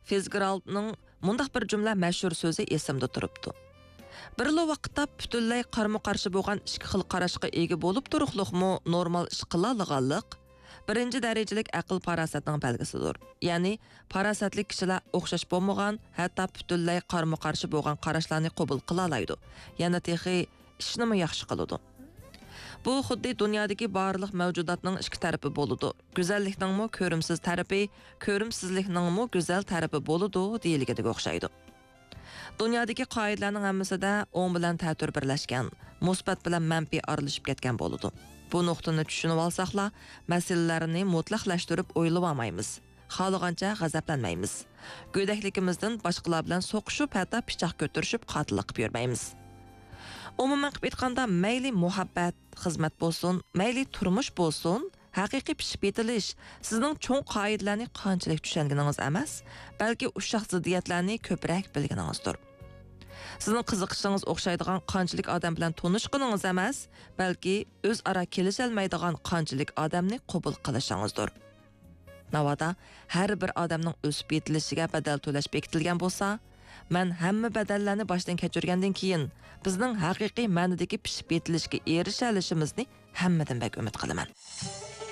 Fitzgeraldning mundaq bir jumla mashhur so'zi esimda turibdi. Birli vaqtda butunlay qarama-qarshi bo'lgan ikki xil qarashga ega bo'lib turuqliqmi normal ish qila olganlik birinchi darajalik aql farosatning belgisidir. Ya'ni farosatli kishilar o'xshash bo'lmagan, hatto butunlay qarama-qarshi bo'lgan qarashlarni qabul qila oladi. Yana texi ishni yaxshi qiladi. Bu xuddi dunyodagi barliq mavjudotning ikki tarafi bo'ladi. Go'zallikningmi ko'rimsiz tarafi, ko'rimsizlikningmi go'zal tarafi bo'ladi deyilganga o'xshaydi. Dunyodagi qoidalarning hammasida o'ng bilan ta'tir birlashgan, musbat bilan manfiy aralashib ketgan bo'ladi. Bu nuqtani tushunib olsaqla, masalalarni mutlaqlashtirib o'ylab olmaymiz. Xohlagancha g'azablanmaymiz. Go'dakligimizdan boshqalar bilan so'qishib, hatto pichoq ko'tarishib qotillik qilib yurmaymiz. Umuman qilib aytganda, mayli muhabbat, xizmat bo'lsin, mayli turmush bo'lsin, haqiqiy pishib yetilish sizning cho'ng qoidalarni qanchalik tushunganingiz emas, balki ushaq ziddiyatlarni ko'proq bilganingizdir. Sizning qiziqishingiz o'xshaydigan qanchalik odam bilan tanishganingiz emas, balki o'zaro kelisholmaydigan qanchalik odamni qabul qilishingizdir. Navoda har bir odamning o'sib yetilishiga badal to'lash bekitilgan bo'lsa, men hamma badallarni boshdan kechirgandan keyin bizning haqiqiy ma'nodagi pishib yetilishga erisha olishimizni hammadan bak umid qilaman.